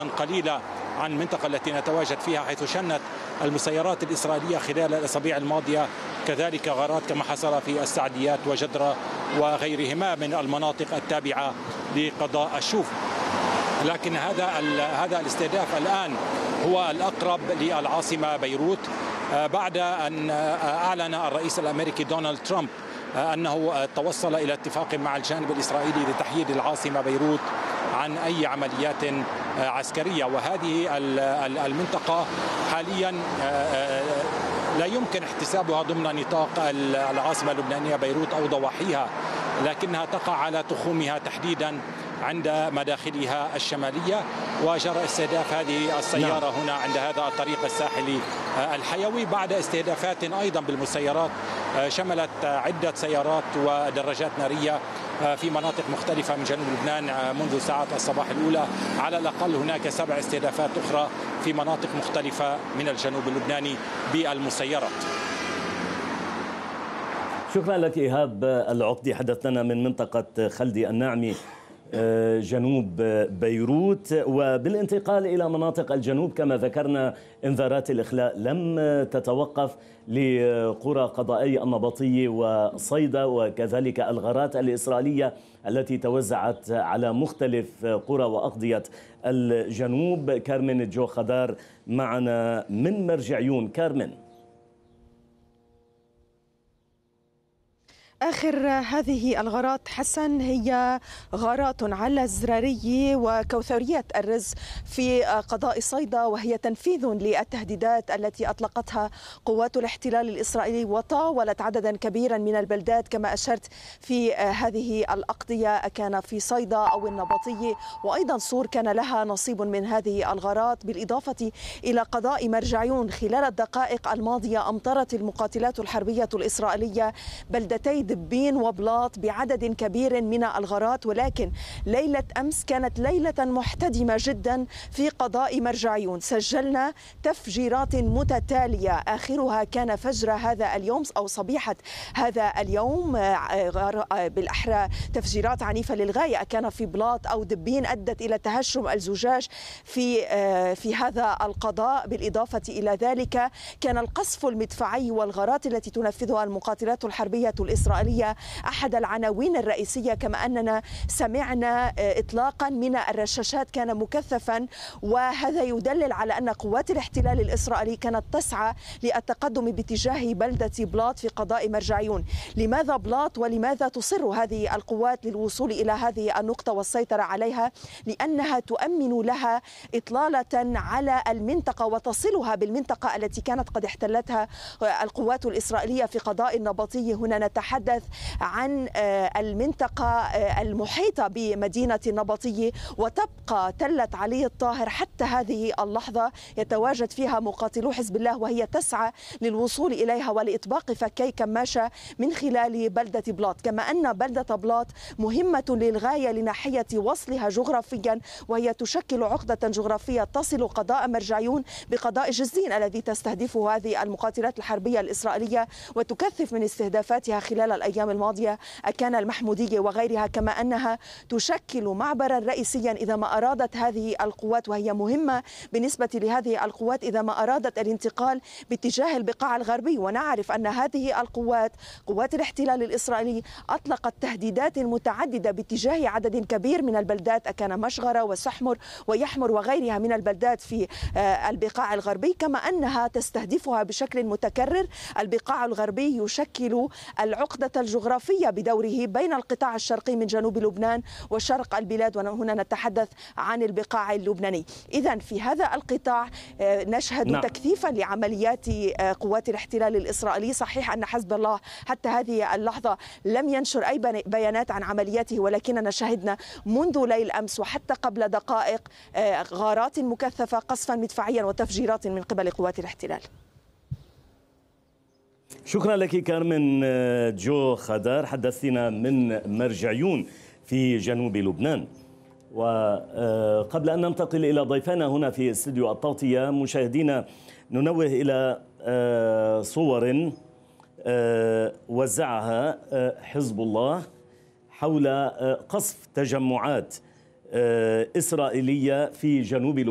قليلة عن المنطقة التي نتواجد فيها، حيث شنت المسيرات الإسرائيلية خلال الأسابيع الماضية كذلك غارات كما حصل في السعديات وجدرة وغيرهما من المناطق التابعة لقضاء الشوف. لكن هذا الاستهداف الآن هو الأقرب للعاصمة بيروت بعد أن أعلن الرئيس الأمريكي دونالد ترامب أنه توصل إلى اتفاق مع الجانب الإسرائيلي لتحييد العاصمة بيروت عن أي عمليات عسكرية. وهذه المنطقة حاليا لا يمكن احتسابها ضمن نطاق العاصمة اللبنانية بيروت أو ضواحيها، لكنها تقع على تخومها تحديدا عند مداخلها الشمالية، وجرى استهداف هذه السيارة هنا عند هذا الطريق الساحلي الحيوي بعد استهدافات أيضا بالمسيرات شملت عدة سيارات ودراجات نارية في مناطق مختلفة من جنوب لبنان منذ ساعات الصباح الأولى. على الأقل هناك 7 استهدافات أخرى في مناطق مختلفة من الجنوب اللبناني بالمسيرات. شكرا لك إيهاب العقدي، حدث لنا من منطقة خلدي الناعمي جنوب بيروت. وبالانتقال إلى مناطق الجنوب كما ذكرنا إنذارات الإخلاء لم تتوقف لقرى قضائي النبطية وصيدا، وكذلك الغارات الإسرائيلية التي توزعت على مختلف قرى وأقضية الجنوب. كارمن جو خدار معنا من مرجعيون. كارمن، آخر هذه الغارات حسن هي غارات على الزرارية وكوثرية الرز في قضاء صيدا، وهي تنفيذ للتهديدات التي أطلقتها قوات الاحتلال الإسرائيلي وطاولت عددا كبيرا من البلدات كما أشرت في هذه الأقضية، كان في صيدا أو النبطية، وأيضا صور كان لها نصيب من هذه الغارات. بالإضافة إلى قضاء مرجعيون، خلال الدقائق الماضية أمطرت المقاتلات الحربية الإسرائيلية بلدتي دبين وبلاط بعدد كبير من الغارات، ولكن ليلة أمس كانت ليلة محتدمة جدا في قضاء مرجعيون. سجلنا تفجيرات متتالية، آخرها كان فجر هذا اليوم أو صبيحة هذا اليوم، بالأحرى تفجيرات عنيفة للغاية كان في بلاط أو دبين أدت إلى تهشم الزجاج في هذا القضاء. بالإضافة إلى ذلك كان القصف المدفعي والغارات التي تنفذها المقاتلات الحربية الإسرائيلية أحد العناوين الرئيسية، كما أننا سمعنا إطلاقا من الرشاشات كان مكثفا، وهذا يدلل على أن قوات الاحتلال الإسرائيلي كانت تسعى للتقدم باتجاه بلدة بلاط في قضاء مرجعيون. لماذا بلاط ولماذا تصر هذه القوات للوصول إلى هذه النقطة والسيطرة عليها؟ لأنها تؤمن لها إطلالة على المنطقة وتصلها بالمنطقة التي كانت قد احتلتها القوات الإسرائيلية في قضاء النبطية. هنا نتحدث عن المنطقة المحيطة بمدينة النبطية، وتبقى تلة علي الطاهر حتى هذه اللحظة يتواجد فيها مقاتلو حزب الله، وهي تسعى للوصول إليها ولإطباق فكي كماشة من خلال بلدة بلاط. كما أن بلدة بلاط مهمة للغاية لناحية وصلها جغرافيا، وهي تشكل عقدة جغرافية تصل قضاء مرجعيون بقضاء جزين الذي تستهدفه هذه المقاتلات الحربية الإسرائيلية وتكثف من استهدافاتها خلال الأيام الماضية كان المحمودية وغيرها. كما أنها تشكل معبرا رئيسيا إذا ما أرادت هذه القوات، وهي مهمة بالنسبة لهذه القوات إذا ما أرادت الانتقال باتجاه البقاع الغربي. ونعرف أن هذه القوات، قوات الاحتلال الإسرائيلي، أطلقت تهديدات متعددة باتجاه عدد كبير من البلدات، كان مشغرة وسحمر ويحمر وغيرها من البلدات في البقاع الغربي. كما أنها تستهدفها بشكل متكرر. البقاع الغربي يشكل العقدة الجغرافية بدوره بين القطاع الشرقي من جنوب لبنان وشرق البلاد، وهنا نتحدث عن البقاع اللبناني. إذن في هذا القطاع نشهد تكثيفا لعمليات قوات الاحتلال الإسرائيلي. صحيح أن حزب الله حتى هذه اللحظة لم ينشر أي بيانات عن عملياته، ولكننا شهدنا منذ ليل أمس وحتى قبل دقائق غارات مكثفة، قصفا مدفعيا وتفجيرات من قبل قوات الاحتلال. شكرا لك كارمن جو خدار، حدثنا من مرجعيون في جنوب لبنان. وقبل أن ننتقل إلى ضيفنا هنا في استوديو التغطية، مشاهدينا ننوه إلى صور وزعها حزب الله حول قصف تجمعات إسرائيلية في جنوب لبنان.